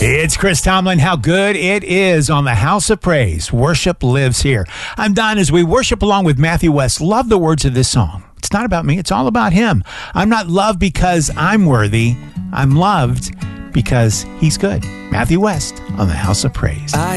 It's Chris Tomlin. How good it is on the House of Praise. Worship lives here. I'm Don as we worship along with Matthew West. Love the words of this song. It's not about me. It's all about him. I'm not loved because I'm worthy. I'm loved because he's good. Matthew West on the House of Praise.